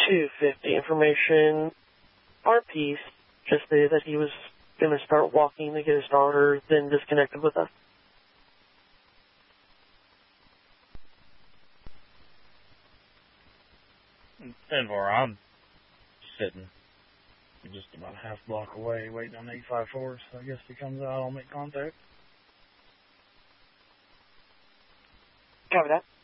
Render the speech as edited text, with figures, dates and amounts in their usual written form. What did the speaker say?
250 information. Our piece just stated that he was going to start walking to get his daughter, then disconnected with us. And where I'm sitting just about a half block away waiting on 854, so I guess if he comes out, I'll make contact. Copy that.